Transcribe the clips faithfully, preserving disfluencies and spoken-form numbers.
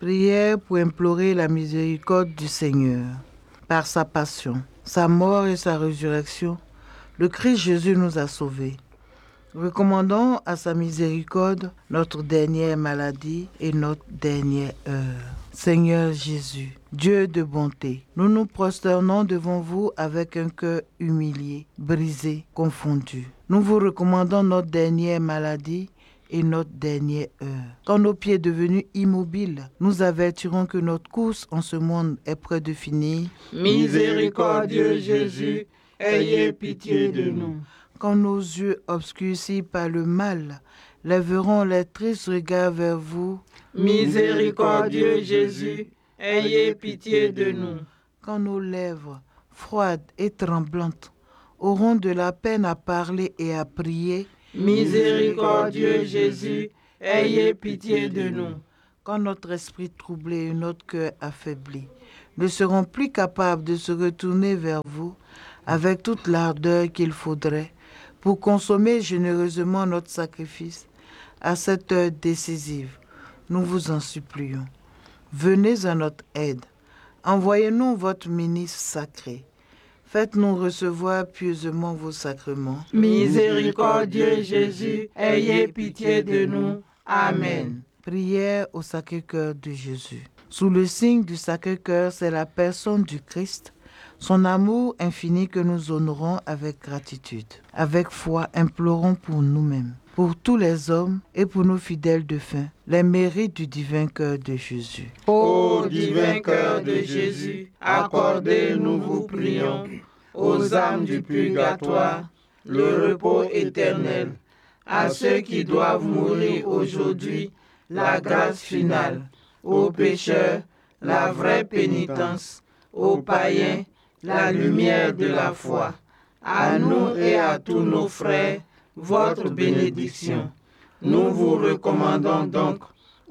Prière pour implorer la miséricorde du Seigneur. Par sa passion, sa mort et sa résurrection, le Christ Jésus nous a sauvés. Recommandons à sa miséricorde notre dernière maladie et notre dernière heure. Seigneur Jésus, Dieu de bonté, nous nous prosternons devant vous avec un cœur humilié, brisé, confondu. Nous vous recommandons notre dernière maladie et notre dernière heure. Quand nos pieds devenus immobiles, nous avertirons que notre course en ce monde est près de finir. Miséricordieux Jésus, ayez pitié de nous. Quand nos yeux obscurcis par le mal lèveront les tristes regards vers vous. Miséricordieux Jésus, ayez pitié de nous. Quand nos lèvres, froides et tremblantes, auront de la peine à parler et à prier. Miséricordieux Jésus, ayez pitié de nous. Quand notre esprit troublé et notre cœur affaibli ne seront plus capables de se retourner vers vous avec toute l'ardeur qu'il faudrait pour consommer généreusement notre sacrifice à cette heure décisive, nous vous en supplions. Venez à notre aide. Envoyez-nous votre ministre sacré. Faites-nous recevoir pieusement vos sacrements. Miséricordieux Jésus, ayez pitié de nous. Amen. Prière au Sacré-Cœur de Jésus. Sous le signe du Sacré-Cœur, c'est la personne du Christ, son amour infini que nous honorons avec gratitude. Avec foi, implorons pour nous-mêmes, pour tous les hommes et pour nos fidèles défunts, les mérites du divin cœur de Jésus. Ô divin cœur de Jésus, accordez, nous vous prions, aux âmes du purgatoire, le repos éternel, à ceux qui doivent mourir aujourd'hui, la grâce finale, aux pécheurs, la vraie pénitence, aux païens, la lumière de la foi, à nous et à tous nos frères, votre bénédiction. Nous vous recommandons donc,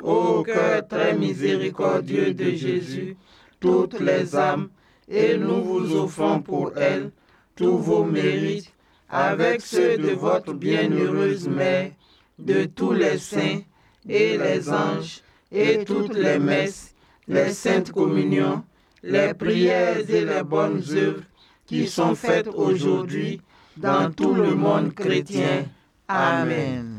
ô cœur très miséricordieux de Jésus, toutes les âmes, et nous vous offrons pour elles tous vos mérites, avec ceux de votre bienheureuse Mère, de tous les saints et les anges, et toutes les messes, les saintes communions, les prières et les bonnes œuvres qui sont faites aujourd'hui dans tout le monde chrétien. Amen.